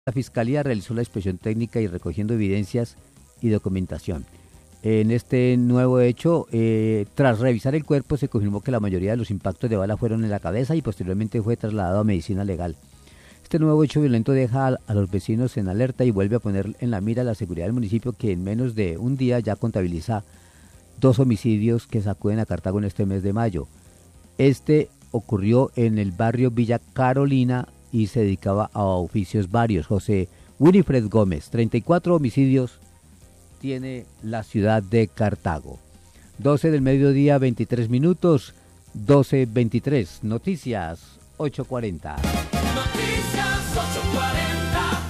La Fiscalía realizó la inspección técnica y recogiendo evidencias y documentación. En este nuevo hecho, tras revisar el cuerpo, se confirmó que la mayoría de los impactos de bala fueron en la cabeza y posteriormente fue trasladado a medicina legal. Este nuevo hecho violento deja a los vecinos en alerta y vuelve a poner en la mira la seguridad del municipio, que en menos de un día ya contabiliza 2 homicidios que sacuden a Cartago en este mes de mayo. Este ocurrió en el barrio Villa Carolina y se dedicaba a oficios varios. José Winifred Gómez, 34 homicidios tiene la ciudad de Cartago. 12 del mediodía, 23 minutos, 12:23. Noticias 8:40. Noticias 8:40.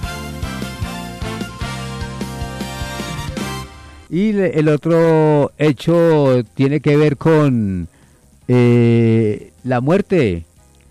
Y el otro hecho tiene que ver con la muerte,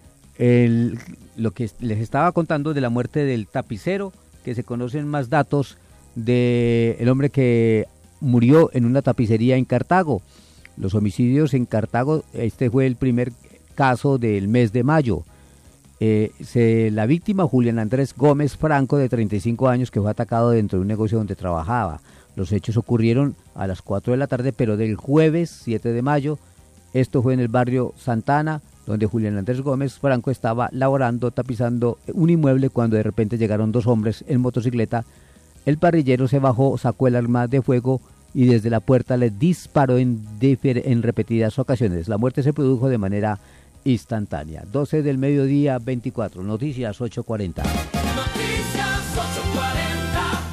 lo que les estaba contando de la muerte del tapicero, que se conocen más datos del hombre que murió en una tapicería en Cartago. Los homicidios en Cartago, este fue el primer caso del mes de mayo. La víctima, Julián Andrés Gómez Franco, de 35 años, que fue atacado dentro de un negocio donde trabajaba. Los hechos ocurrieron a las 4 de la tarde, pero del jueves 7 de mayo. Esto fue en el barrio Santana, donde Julián Andrés Gómez Franco estaba laborando, tapizando un inmueble, cuando de repente llegaron 2 hombres en motocicleta. El parrillero se bajó, sacó el arma de fuego y desde la puerta le disparó en repetidas ocasiones. La muerte se produjo de manera instantánea. 12 del mediodía, 24. Noticias 8:40. Noticias 8:40.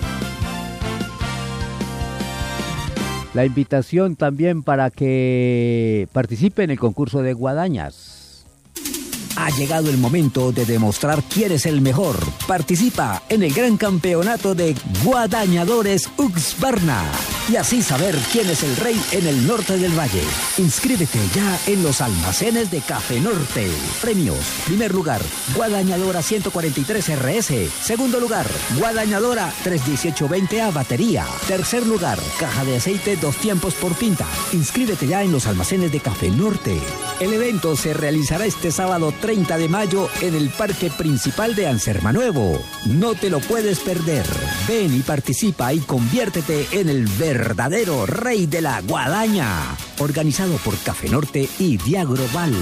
La invitación también para que participe en el concurso de guadañas. Ha llegado el momento de demostrar quién es el mejor. Participa en el gran campeonato de Guadañadores Uxbarna y así saber quién es el rey en el norte del valle. Inscríbete ya en los almacenes de Café Norte. Premios: primer lugar, Guadañadora 143 RS. Segundo lugar, Guadañadora 31820A batería. Tercer lugar, caja de aceite 2 tiempos por pinta. Inscríbete ya en los almacenes de Café Norte. El evento se realizará este sábado 30 de mayo en el Parque Principal de Anserma-Nuevo. No te lo puedes perder. Ven y participa y conviértete en el verdadero rey de la guadaña. Organizado por Café Norte y Diagroval.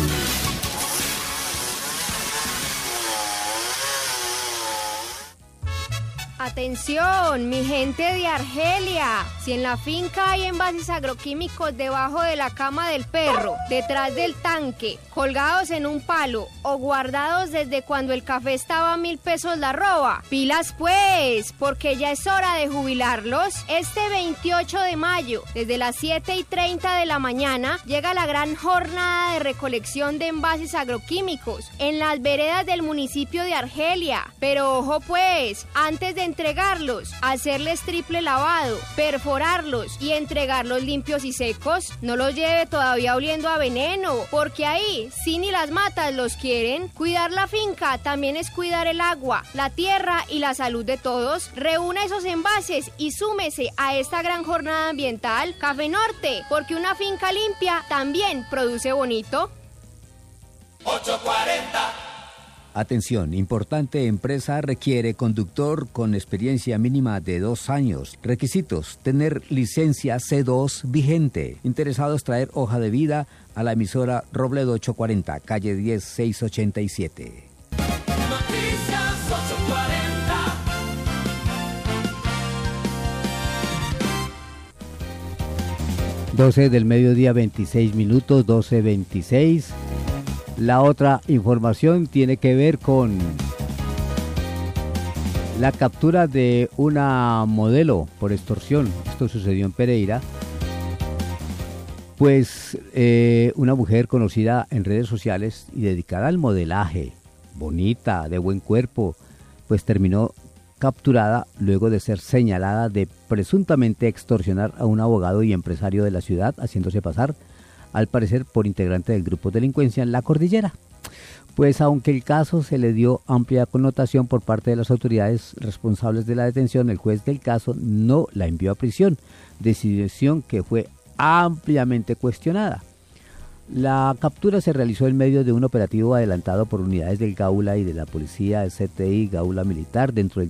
Atención, mi gente de Argelia. Si en la finca hay envases agroquímicos debajo de la cama del perro, detrás del tanque, colgados en un palo o guardados desde cuando el café estaba a 1.000 pesos la roba, pilas pues, porque ya es hora de jubilarlos. Este 28 de mayo, desde las 7:30 de la mañana, llega la gran jornada de recolección de envases agroquímicos en las veredas del municipio de Argelia. Pero ojo pues, antes de entregarlos, hacerles triple lavado, perforarlos y entregarlos limpios y secos. No los lleve todavía oliendo a veneno, porque ahí sí ni las matas los quieren. Cuidar la finca también es cuidar el agua, la tierra y la salud de todos. Reúna esos envases y súmese a esta gran jornada ambiental. Café Norte, porque una finca limpia también produce bonito. 8:40. Atención, importante empresa requiere conductor con experiencia mínima de 2 años. Requisitos: tener licencia C2 vigente. Interesados, traer hoja de vida a la emisora Robledo 840, calle 10, 687. Noticias 8:40. Doce del mediodía, 26 minutos, 12:26. La otra información tiene que ver con la captura de una modelo por extorsión. Esto sucedió en Pereira. Pues una mujer conocida en redes sociales y dedicada al modelaje, bonita, de buen cuerpo, pues terminó capturada luego de ser señalada de presuntamente extorsionar a un abogado y empresario de la ciudad, haciéndose pasar, al parecer, por integrante del grupo de delincuencia en La Cordillera. Pues aunque el caso se le dio amplia connotación por parte de las autoridades responsables de la detención, el juez del caso no la envió a prisión, decisión que fue ampliamente cuestionada. La captura se realizó en medio de un operativo adelantado por unidades del Gaula y de la policía, CTI, Gaula Militar, dentro del